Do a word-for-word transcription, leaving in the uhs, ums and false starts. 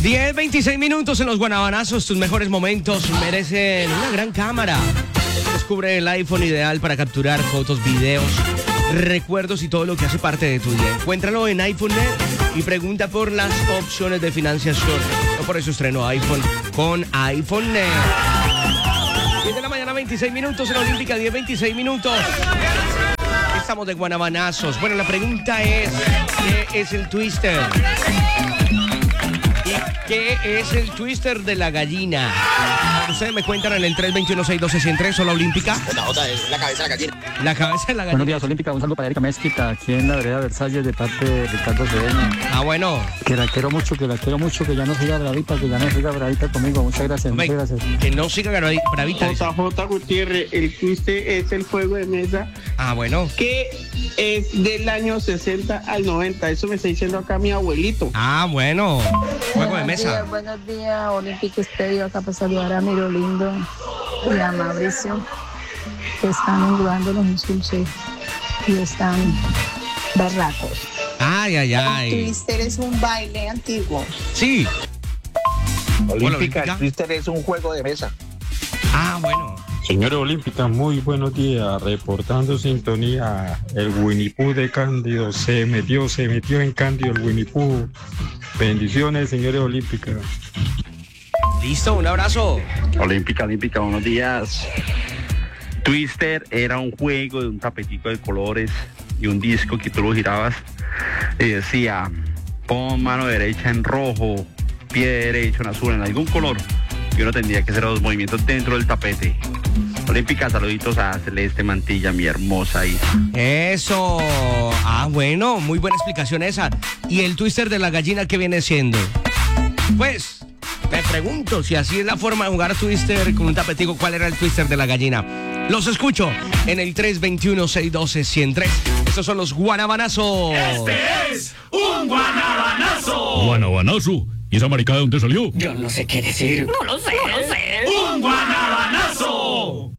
diez, veintiséis minutos en los guanabanazos. Tus mejores momentos merecen una gran cámara. Descubre el iPhone ideal para capturar fotos, videos, recuerdos y todo lo que hace parte de tu día. Encuéntralo en iPhone punto net y pregunta por las opciones de financiación. No por eso estreno iPhone con iPhone punto net. diez de la mañana, veintiséis minutos en la Olímpica, diez, veintiséis minutos. Estamos de guanabanazos. Bueno, la pregunta es, ¿qué es el twister? ¿Y qué es el twister de la gallina? Ustedes me cuentan en el tres dos uno, seis uno dos, uno cero tres o la Olímpica. La otra es la cabeza de la gallina. La cabeza de la gallina. Buenos días, Olímpica. Un saludo para Erika Mezquita, aquí en la vereda Versalles, de parte de Ricardo Cedeño. Ah, bueno. Que la quiero mucho, que la quiero mucho, que ya no siga bravita, que ya no siga bravita conmigo. Muchas gracias, Hombre, muchas gracias. Que no siga bravita. J J Gutiérrez, el twister es el juego de mesa Ah, bueno. que es del año sesenta al noventa. Eso me está diciendo acá mi abuelito. Ah, bueno. Juego de Buenos mesa. días, buenos días, Olímpica Estéreo, acá para saludar a Miro Lindo y a Mauricio, que están jugando los insultos y están berracos. Ay, ay, El ay. twister es un baile antiguo. Sí. Olímpica, Olímpica. el twister es un juego de mesa. Ah, bueno. Señores Olímpica, muy buenos días. Reportando sintonía, el Winnie Pooh de Cándido. Se metió, se metió en Cándido el Winnie Pooh. Bendiciones, señores Olímpica. Listo, un abrazo. Olímpica, Olímpica, buenos días. Twister era un juego de un tapetito de colores y un disco que tú lo girabas y decía, pon mano derecha en rojo, pie derecho en azul, en algún color. Y uno tendría que hacer los movimientos dentro del tapete. Olímpica, saluditos a Celeste Mantilla, mi hermosa hija. Eso. Ah, bueno, muy buena explicación esa. ¿Y el twister de la gallina qué viene siendo? Pues, me pregunto si así es la forma de jugar twister con un tapetico, ¿cuál era el twister de la gallina? Los escucho en el tres dos uno, seis uno dos, uno cero tres. Estos son los guanabanazos. Este es un guanabanazo. Guanabanazo. ¿Y esa maricada de dónde salió? Yo no sé qué decir. No lo sé, no sé. Un guanabanazo.